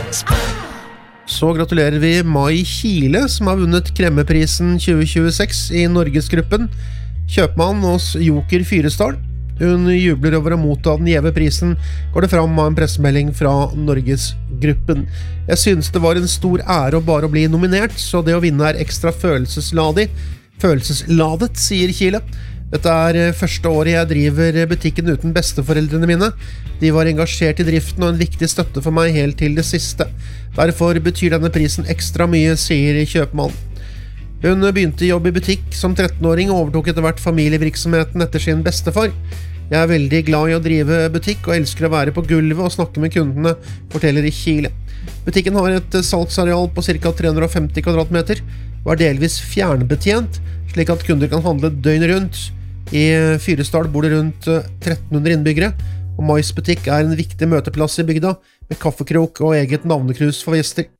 Så gratulerer vi Mai Kile, som har vunnet Kremmeprisen 2026 i Norgesgruppen. Kjøpmann hos Joker Fyresdal. Hun jubler over å motta den gjeve prisen, går det fram av en pressemelding fra Norgesgruppen. Jeg synes det var en stor ære å bare bli nominert, så det å vinne ekstra følelsesladet, sier Kile. Dette første året jeg driver butikken uten besteforeldrene mine. De var engasjert i driften og en viktig støtte for meg helt til det siste. Derfor betyr denne prisen ekstra mye, sier kjøpmannen. Hun begynte i jobb i butikk som 13-åring og overtok etter hvert familievirksomheten etter sin bestefar. Jeg veldig glad i å drive butikk og elsker å være på gulvet og snakke med kundene, forteller Kile. Butikken har et salgsareal på ca. 350 kvadratmeter og delvis fjernbetjent, slik at kunder kan handle døgnet rundt. I Fyresdal bor det rundt 1300 innbyggere, og Mais butikk en viktig møteplass i bygda, med kaffekrok og eget navnekrus for gjester.